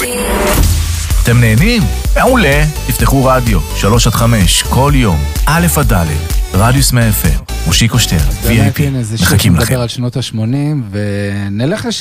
אתם נהנים? מעולה. תפתחו רדיו 3-5 כל יום א' עד ד' רדיוס 100 FM, מושיקו שטרן, VIP, מחכים לכם. נדבר על שנות ה-80 ונלך